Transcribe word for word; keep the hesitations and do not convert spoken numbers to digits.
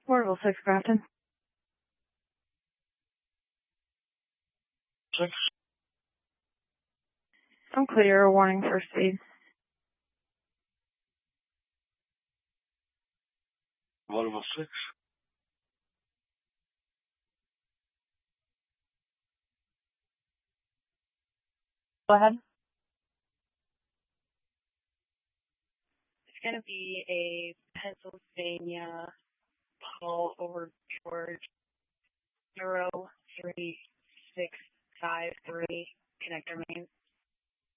Portable six, Grafton. Six. I'm clear. Warning first speed. Portable six. Go ahead. It's going to be a Pennsylvania call over George zero three six five three connector main.